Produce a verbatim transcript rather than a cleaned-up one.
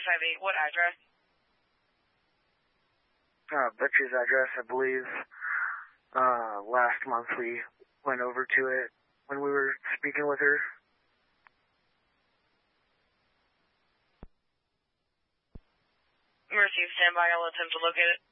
eight five eight. What address? Uh, Butcher's address, I believe. Uh, last month we went over to it when we were speaking with her. Mercy, stand by. I'll attempt to locate it.